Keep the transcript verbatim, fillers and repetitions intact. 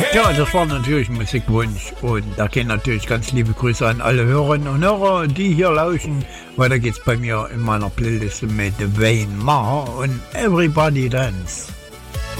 Ja, das war natürlich ein Musikwunsch und da gehen natürlich ganz liebe Grüße an alle Hörerinnen und Hörer, die hier lauschen. Weiter geht's bei mir in meiner Playlist mit Wayne Maher und Everybody Dance.